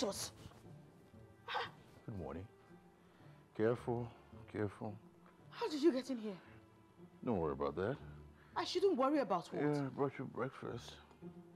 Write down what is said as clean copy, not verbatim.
Jesus! Good morning. Careful, careful. How did you get in here? Don't worry about that. I shouldn't worry about what? Yeah, I brought you breakfast.